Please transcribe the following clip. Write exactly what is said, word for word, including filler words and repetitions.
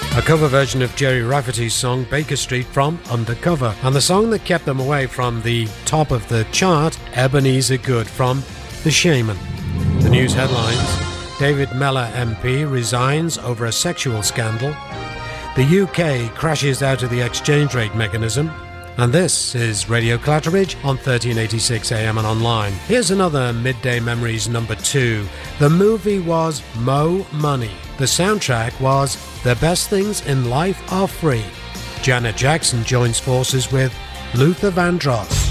A cover version of Jerry Rafferty's song Baker Street from Undercover, and the song that kept them away from the top of the chart, Ebenezer Good from The Shaman. The news headlines: David Mellor M P resigns over a sexual scandal. The U K crashes out of the exchange rate mechanism. And this is Radio Clatteridge on thirteen eighty-six A M and online. Here's another Midday Memories number two. The movie was Mo Money. The soundtrack was The Best Things in Life Are Free. Janet Jackson joins forces with Luther Vandross.